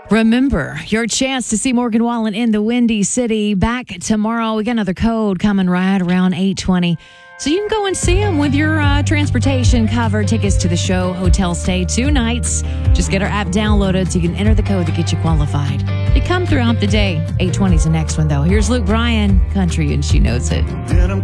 Remember, your chance to see Morgan Wallen in the Windy City back tomorrow. We got another code coming right around 8:20. So you can go and see him with your transportation covered. Tickets to the show, hotel stay, 2 nights. Just get our app downloaded so you can enter the code to get you qualified. They come throughout the day. 8:20 is the next one, though. Here's Luke Bryan, Country, and She Knows It.